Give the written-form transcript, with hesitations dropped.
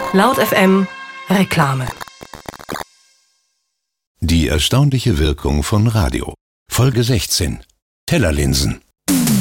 Laut FM Reklame. Die erstaunliche Wirkung von Radio. Folge 16. Tellerlinsen.